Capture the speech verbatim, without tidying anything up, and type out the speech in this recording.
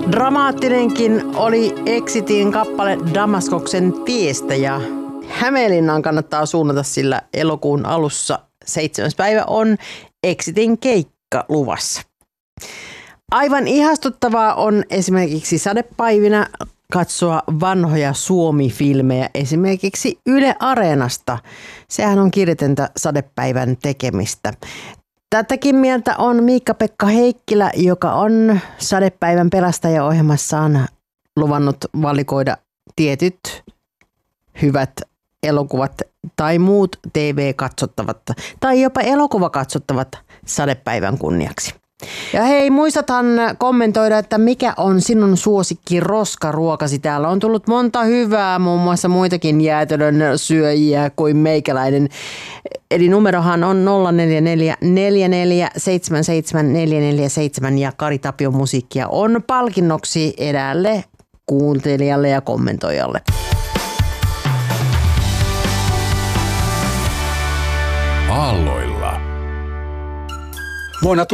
Dramaattinenkin oli Exitin kappale Damaskoksen tiestä ja Hämeenlinnaan kannattaa suunnata, sillä elokuun alussa seitsemäs päivä on Exitin keikka luvassa. Aivan ihastuttavaa on esimerkiksi sadepäivinä katsoa vanhoja Suomi-filmejä esimerkiksi Yle Areenasta. Sehän on kirjatöntä sadepäivän tekemistä. Tätäkin mieltä on Miikka-Pekka Heikkilä, joka on sadepäivän pelastajaohjelmassaan luvannut valikoida tietyt hyvät elokuvat tai muut T V-katsottavat tai jopa elokuvakatsottavat sadepäivän kunniaksi. Ja hei, muistathan kommentoida, että mikä on sinun suosikki roskaruokasi. Täällä on tullut monta hyvää, muun muassa muitakin jäätelön syöjiä kuin meikäläinen. Eli numerohan on nolla neljä neljä neljä neljä seitsemän seitsemän neljä neljä seitsemän ja Kari Tapion musiikkia on palkinnoksi eräälle kuuntelijalle ja kommentoijalle. Aalloilla. Vuonna